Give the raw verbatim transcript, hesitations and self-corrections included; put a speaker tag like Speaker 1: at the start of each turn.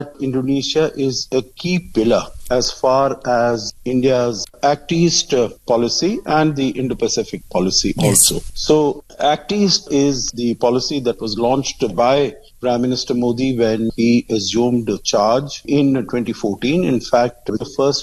Speaker 1: Indonesia is a key pillar as far as India's Act East uh, policy and the Indo-Pacific policy
Speaker 2: Yes.
Speaker 1: also. So Act East is the policy that was launched by Prime Minister Modi when he assumed charge in twenty fourteen. In fact, the first